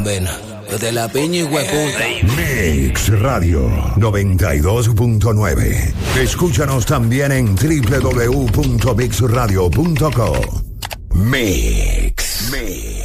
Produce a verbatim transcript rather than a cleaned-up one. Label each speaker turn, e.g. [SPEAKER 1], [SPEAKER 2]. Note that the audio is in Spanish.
[SPEAKER 1] vena. De la piña y hueputa.
[SPEAKER 2] Mix Radio noventa y dos punto nueve. Escúchanos también en doble u doble u doble u punto mix radio punto co. Mix. Mix.